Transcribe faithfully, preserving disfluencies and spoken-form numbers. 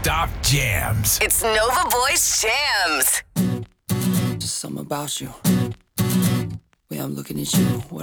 non-stop jams. It's Nova Boys Jams. Just something about you. Way I'm looking at you.